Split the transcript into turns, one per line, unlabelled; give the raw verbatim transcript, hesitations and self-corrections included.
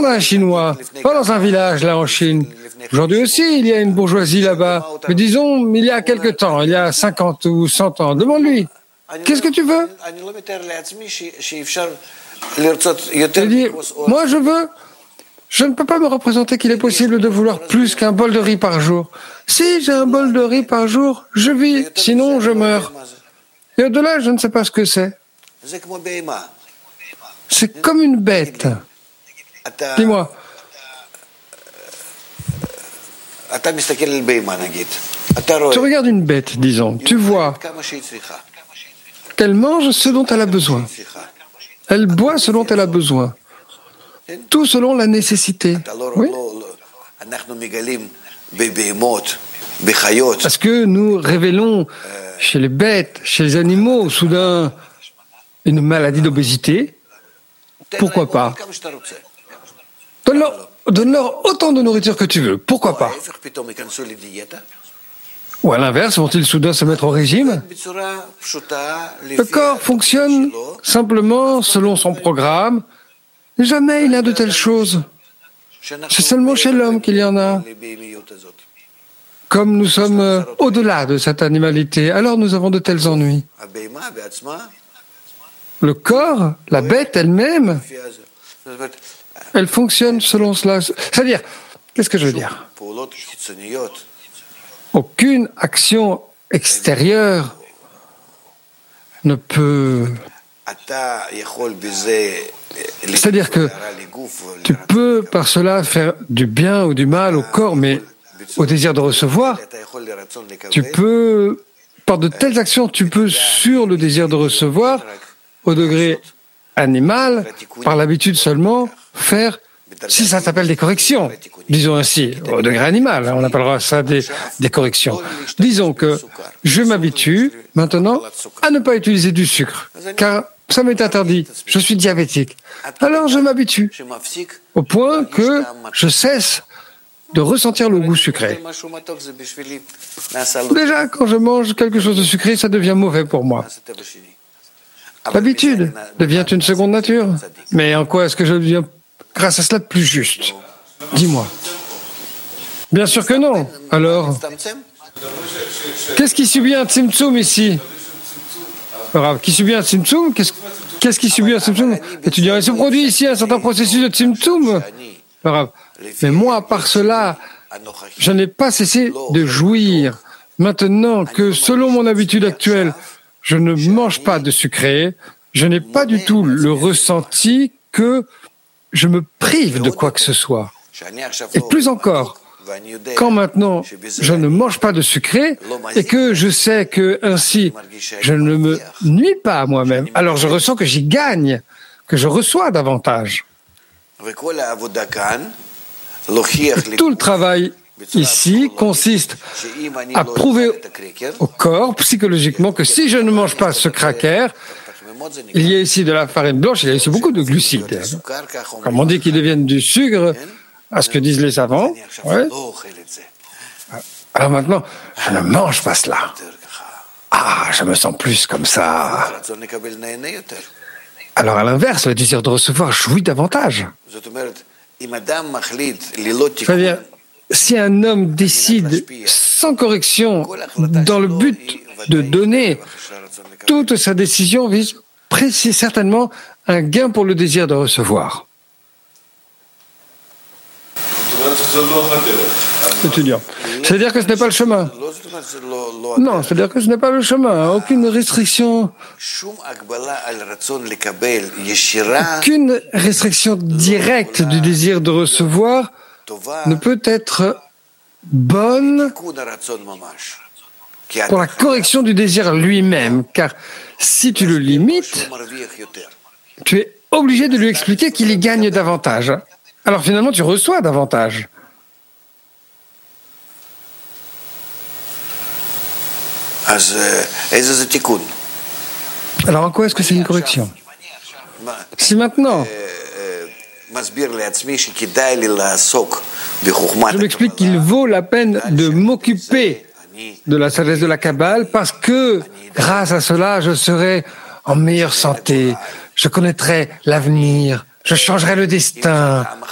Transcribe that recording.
à un Chinois, pas dans un village là en Chine. Aujourd'hui aussi, il y a une bourgeoisie là-bas. Mais disons, il y a quelque temps, il y a cinquante ou cent ans. Demande-lui, qu'est-ce que tu veux? Il dit, moi je veux, je ne peux pas me représenter qu'il est possible de vouloir plus qu'un bol de riz par jour. Si j'ai un bol de riz par jour, je vis, sinon je meurs. Et au-delà, je ne sais pas ce que c'est. C'est comme une bête. Dis-moi. Tu regardes une bête, disons. Tu vois qu'elle mange ce dont elle a besoin. Elle boit ce dont elle a besoin. Tout selon la nécessité. Oui. Est-ce que nous révélons chez les bêtes, chez les animaux, soudain, une maladie d'obésité? Pourquoi pas? Donne-leur, donne-leur autant de nourriture que tu veux. Pourquoi pas? Ou à l'inverse, vont-ils soudain se mettre au régime? Le corps fonctionne simplement selon son programme. Jamais il n'y a de telles choses. C'est seulement chez l'homme qu'il y en a. Comme nous sommes au-delà de cette animalité, alors nous avons de tels ennuis. Le corps, la bête elle-même, elle fonctionne selon cela. C'est-à-dire, qu'est-ce que je veux dire? Aucune action extérieure ne peut... C'est-à-dire que tu peux par cela faire du bien ou du mal au corps, mais au désir de recevoir, tu peux, par de telles actions, tu peux sur le désir de recevoir, au degré animal, par l'habitude seulement, faire, si ça s'appelle des corrections, disons ainsi, au degré animal, on appellera ça des, des corrections. Disons que je m'habitue maintenant à ne pas utiliser du sucre, car ça m'est interdit, je suis diabétique. Alors je m'habitue, au point que je cesse de ressentir le goût sucré. Déjà, quand je mange quelque chose de sucré, ça devient mauvais pour moi. L'habitude devient une seconde nature. Mais en quoi est-ce que je deviens, grâce à cela, plus juste? Dis-moi. Bien sûr que non. Alors, qu'est-ce qui subit un tzimtzum ici? Alors, qui subit un tzimtzum? Qu'est-ce, qu'est-ce qui subit un tzimtzum? Et tu dirais, il se produit ici un certain processus de tzimtzum. Alors, mais moi, par cela, je n'ai pas cessé de jouir. Maintenant que, selon mon habitude actuelle, je ne mange pas de sucré, je n'ai pas du tout le ressenti que je me prive de quoi que ce soit. Et plus encore, quand maintenant je ne mange pas de sucré et que je sais que ainsi je ne me nuis pas à moi-même, alors je ressens que j'y gagne, que je reçois davantage. Et tout le travail ici consiste à prouver au corps psychologiquement que si je ne mange pas ce cracker, il y a ici de la farine blanche, il y a ici beaucoup de glucides. Comme on dit qu'ils deviennent du sucre, à ce que disent les savants. Ouais. Alors maintenant, je ne mange pas cela. Ah, je me sens plus comme ça. Alors à l'inverse, le désir de recevoir jouit davantage. C'est-à-dire, si un homme décide sans correction, dans le but de donner, toute sa décision vise précis, certainement un gain pour le désir de recevoir. Étudiant. C'est-à-dire que ce n'est pas le chemin. Non, c'est-à-dire que ce n'est pas le chemin. Aucune restriction. Aucune restriction directe du désir de recevoir ne peut être bonne pour la correction du désir lui-même, car si tu le limites, tu es obligé de lui expliquer qu'il y gagne davantage. Alors finalement, tu reçois davantage. Alors en quoi est-ce que c'est une correction? Si maintenant je m'explique qu'il vaut la peine de m'occuper de la sagesse de la Kabbale parce que grâce à cela, je serai en meilleure santé, je connaîtrai l'avenir, je changerai le destin.